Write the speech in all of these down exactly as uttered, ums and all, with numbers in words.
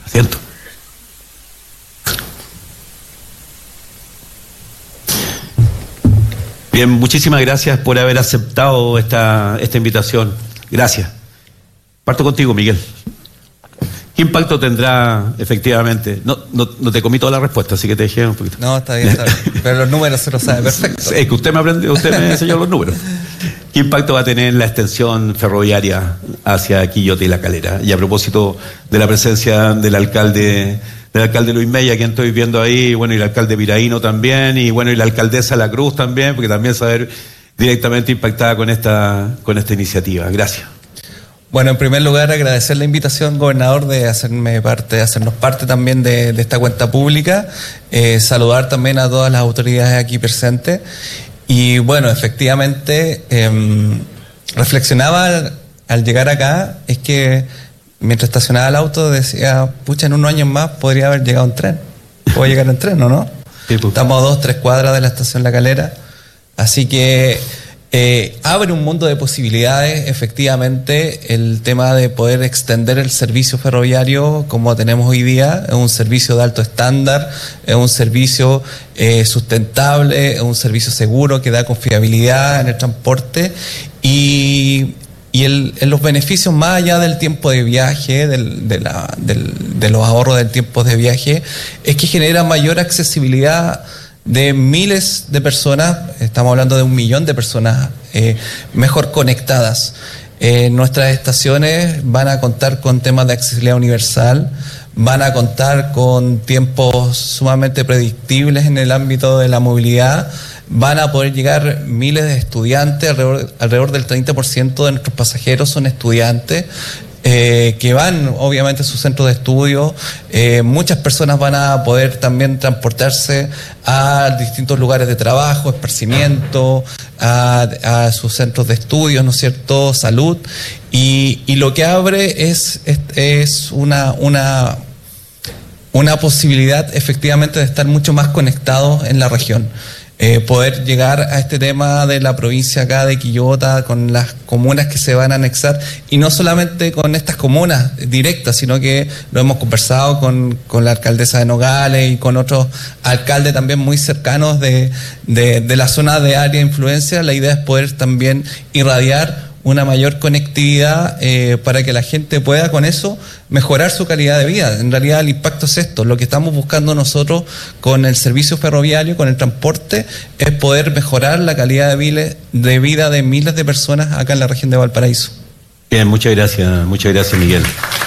¿cierto? Bien, muchísimas gracias por haber aceptado esta, esta invitación. Gracias. Parto contigo, Miguel. ¿Qué impacto tendrá efectivamente? No, no, no te comí toda la respuesta, así que te dejé un poquito. No, está bien, está bien. Pero los números se los sabe perfecto. Es que usted me aprendió, usted me enseñó los números. ¿Qué impacto va a tener la extensión ferroviaria hacia Quillota y La Calera? Y a propósito de la presencia del alcalde, del alcalde Luis Mella, quien estoy viendo ahí, bueno, y el alcalde Piraíno también, y bueno, y la alcaldesa La Cruz también, porque también se va a ver directamente impactada con esta, con esta iniciativa. Gracias. Bueno, en primer lugar, agradecer la invitación, gobernador, de hacerme parte, de hacernos parte también de, de esta cuenta pública. Eh, saludar también a todas las autoridades aquí presentes. Y bueno, efectivamente, eh, reflexionaba al, al llegar acá, es que mientras estacionaba el auto decía, pucha, en unos años más podría haber llegado en tren. Puedo llegar en tren, ¿o no? Sí, pues. Estamos a dos, tres cuadras de la estación La Calera. Así que eh, abre un mundo de posibilidades, efectivamente, el tema de poder extender el servicio ferroviario como tenemos hoy día. Es un servicio de alto estándar, es un servicio eh, sustentable, es un servicio seguro que da confiabilidad en el transporte y, y el, en los beneficios más allá del tiempo de viaje, del, de, la, del, de los ahorros del tiempo de viaje, es que genera mayor accesibilidad de miles de personas, estamos hablando de un millón de personas eh, mejor conectadas. Eh, nuestras estaciones van a contar con temas de accesibilidad universal, van a contar con tiempos sumamente predictibles en el ámbito de la movilidad, van a poder llegar miles de estudiantes, alrededor, alrededor del treinta por ciento de nuestros pasajeros son estudiantes, Eh, que van obviamente a sus centros de estudio. Eh, muchas personas van a poder también transportarse a distintos lugares de trabajo, esparcimiento, a, a sus centros de estudio, ¿no es cierto?, salud, y, y lo que abre es, es, es una, una, una posibilidad efectivamente de estar mucho más conectados en la región. Eh, poder llegar a este tema de la provincia acá de Quillota con las comunas que se van a anexar, y no solamente con estas comunas directas, sino que lo hemos conversado con, con la alcaldesa de Nogales y con otros alcaldes también muy cercanos de, de, de la zona de área de influencia. La idea es poder también irradiar una mayor conectividad eh, para que la gente pueda con eso mejorar su calidad de vida. En realidad el impacto es esto, lo que estamos buscando nosotros con el servicio ferroviario, con el transporte, es poder mejorar la calidad de, vile, de vida de miles de personas acá en la región de Valparaíso. Bien, muchas gracias, muchas gracias, Miguel.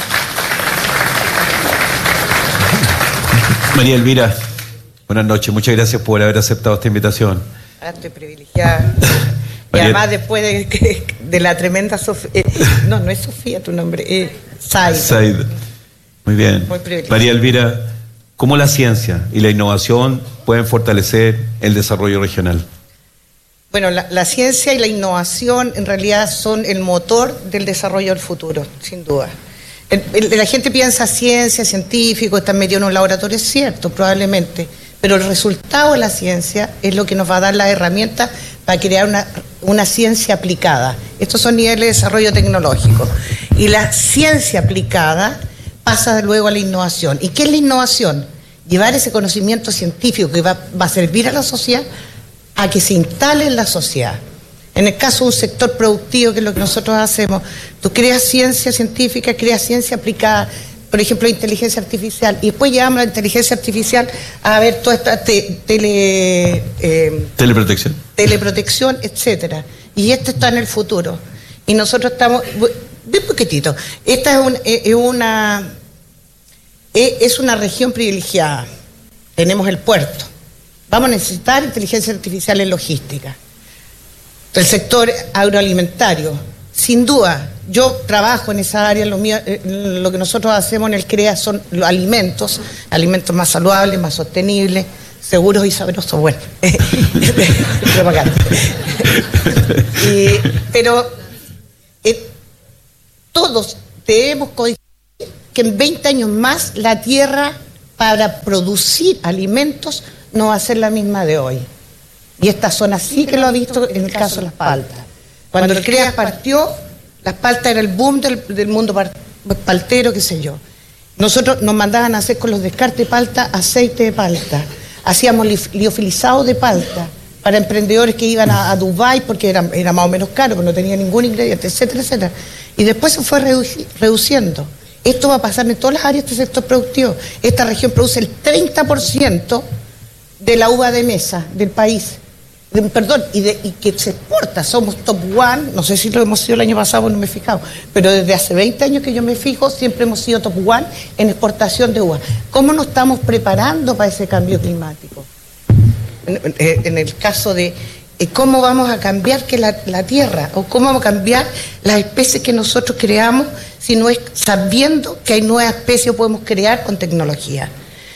María Elvira, buenas noches, muchas gracias por haber aceptado esta invitación. Ah, estoy privilegiada. Y además después de, de la tremenda Sofía, eh, no, no es Sofía tu nombre, es eh, Said. Said. Muy bien. Muy María Elvira, ¿cómo la ciencia y la innovación pueden fortalecer el desarrollo regional? Bueno, la, la ciencia y la innovación en realidad son el motor del desarrollo del futuro, sin duda. El, el, la gente piensa ciencia, científico, están metidos en un laboratorio, es cierto, probablemente, pero el resultado de la ciencia es lo que nos va a dar las herramientas para crear una, una ciencia aplicada. Estos son niveles de desarrollo tecnológico. Y la ciencia aplicada pasa luego a la innovación. ¿Y qué es la innovación? Llevar ese conocimiento científico que va, va a servir a la sociedad a que se instale en la sociedad. En el caso de un sector productivo, que es lo que nosotros hacemos, tú creas ciencia científica, creas ciencia aplicada, por ejemplo, inteligencia artificial, y después llevamos la inteligencia artificial a ver toda esta te, tele, eh, teleprotección, teleprotección, etcétera. Y esto está en el futuro. Y nosotros estamos, bien poquitito, esta es, un, es una es una región privilegiada. Tenemos el puerto. Vamos a necesitar inteligencia artificial en logística. El sector agroalimentario, sin duda. Yo trabajo en esa área, lo, mío, lo que nosotros hacemos en el CREA son los alimentos, alimentos más saludables, más sostenibles, seguros y sabrosos, bueno, y, pero eh, todos debemos codificar que en veinte años más la tierra para producir alimentos no va a ser la misma de hoy. Y esta zona sí que lo ha visto en el caso de Las Paltas. Cuando el CREA partió, Las Paltas era el boom del, del mundo paltero, qué sé yo. Nosotros nos mandaban a hacer con los descartes de palta aceite de palta. Hacíamos liofilizado de palta para emprendedores que iban a, a Dubái porque era, era más o menos caro, porque no tenía ningún ingrediente, etcétera, etcétera. Y después se fue reduci- reduciendo. Esto va a pasar en todas las áreas de este sector productivo. Esta región produce el treinta por ciento de la uva de mesa del país. De, perdón, y, de, y que se exporta. Somos top one, no sé si lo hemos sido el año pasado, no me he fijado, pero desde hace veinte años que yo me fijo, siempre hemos sido top one en exportación de uva. ¿Cómo nos estamos preparando para ese cambio climático? En, en, en el caso de eh, cómo vamos a cambiar que la, la tierra, o cómo vamos a cambiar las especies que nosotros creamos, si no es sabiendo que hay nuevas especies que podemos crear con tecnología.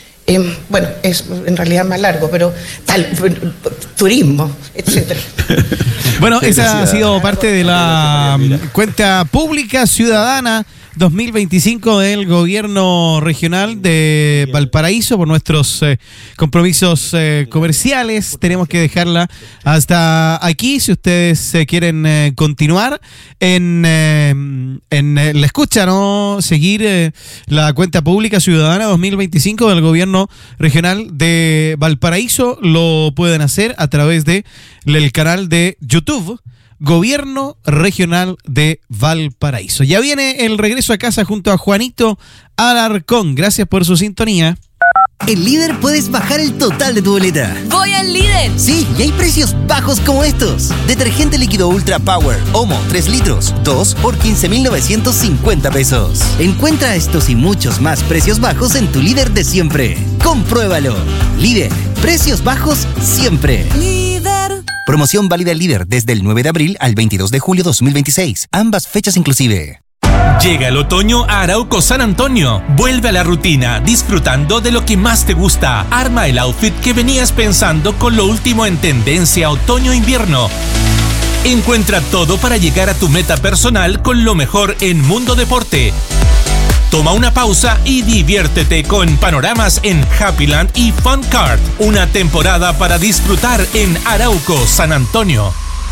Eh, bueno, es en realidad más largo, pero tal, turismo, etcétera. Bueno, esa ha sido parte de la cuenta pública ciudadana dos mil veinticinco del gobierno regional de Valparaíso. Por nuestros eh, compromisos eh, comerciales tenemos que dejarla hasta aquí. Si ustedes eh, quieren eh, continuar en, eh, en eh, la escucha, ¿no? Seguir eh, la cuenta pública ciudadana dos mil veinticinco del gobierno regional de Valparaíso, lo pueden hacer a través de el canal de YouTube Gobierno Regional de Valparaíso. Ya viene el regreso a casa junto a Juanito Alarcón. Gracias por su sintonía. En Líder puedes bajar el total de tu boleta. ¡Voy al Líder! Sí, y hay precios bajos como estos. Detergente líquido Ultra Power Omo tres litros, dos por quince mil novecientos cincuenta pesos. Encuentra estos y muchos más precios bajos en tu Líder de siempre. Compruébalo. Líder, precios bajos siempre. Líder. Promoción válida al Líder desde el nueve de abril al veintidós de julio dos mil veintiséis. Ambas fechas inclusive. Llega el otoño a Arauco San Antonio. Vuelve a la rutina, disfrutando de lo que más te gusta. Arma el outfit que venías pensando con lo último en tendencia otoño-invierno. Encuentra todo para llegar a tu meta personal con lo mejor en Mundo Deporte. Toma una pausa y diviértete con panoramas en Happyland y Fun Cart. Una temporada para disfrutar en Arauco San Antonio.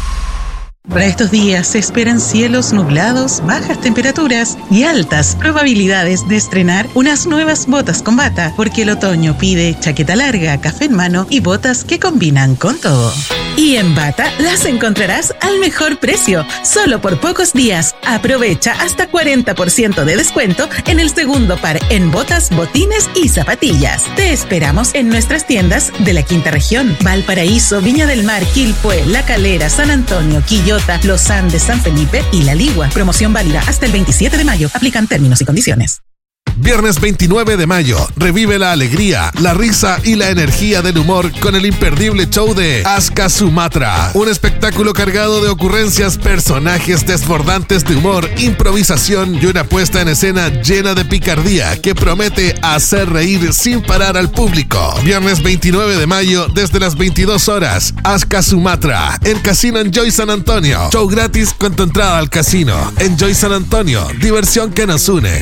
Para estos días se esperan cielos nublados, bajas temperaturas y altas probabilidades de estrenar unas nuevas botas con bata, porque el otoño pide chaqueta larga, café en mano y botas que combinan con todo. Y en Bata las encontrarás al mejor precio, solo por pocos días. Aprovecha hasta cuarenta por ciento de descuento en el segundo par en botas, botines y zapatillas. Te esperamos en nuestras tiendas de la Quinta Región, Valparaíso, Viña del Mar, Quilpué, La Calera, San Antonio, Quillota, Los Andes, San Felipe y La Ligua. Promoción válida hasta el veintisiete de mayo. Aplican términos y condiciones. Viernes veintinueve de mayo, revive la alegría, la risa y la energía del humor con el imperdible show de Aska Sumatra. Un espectáculo cargado de ocurrencias, personajes desbordantes de humor, improvisación y una puesta en escena llena de picardía que promete hacer reír sin parar al público. Viernes veintinueve de mayo, desde las veintidós horas, Aska Sumatra, en Casino Enjoy San Antonio. Show gratis con tu entrada al casino. Enjoy San Antonio, diversión que nos une.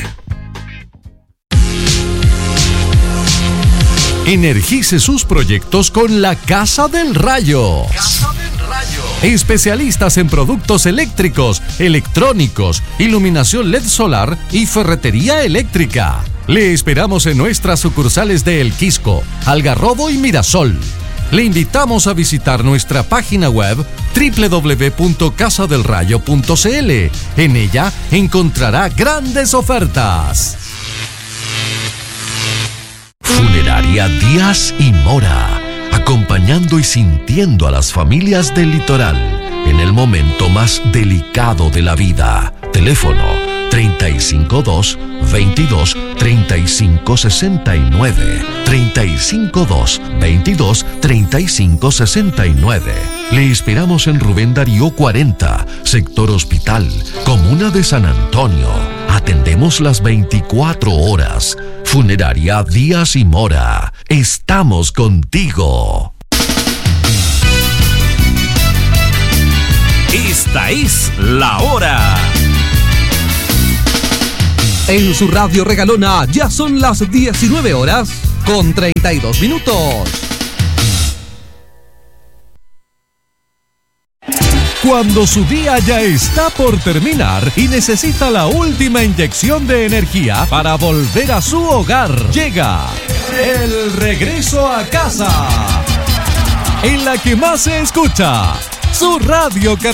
Energice sus proyectos con la Casa del Rayo. Casa del Rayo. Especialistas en productos eléctricos, electrónicos, iluminación L E D solar y ferretería eléctrica. Le esperamos en nuestras sucursales de El Quisco, Algarrobo y Mirasol. Le invitamos a visitar nuestra página web doble u doble u doble u punto casa del rayo punto c l. En ella encontrará grandes ofertas. Funeraria Díaz y Mora, acompañando y sintiendo a las familias del litoral en el momento más delicado de la vida. Teléfono treinta y cinco dos, veintidós, treinta y cinco sesenta y nueve, treinta y cinco dos, veintidós, treinta y cinco sesenta y nueve. Le esperamos en Rubén Darío cuarenta, Sector Hospital, Comuna de San Antonio. Atendemos las veinticuatro horas. Funeraria Díaz y Mora. Estamos contigo. Esta es la hora. En su radio regalona ya son las diecinueve horas con treinta y dos minutos. Cuando su día ya está por terminar y necesita la última inyección de energía para volver a su hogar, llega el regreso a casa, en la que más se escucha su radio.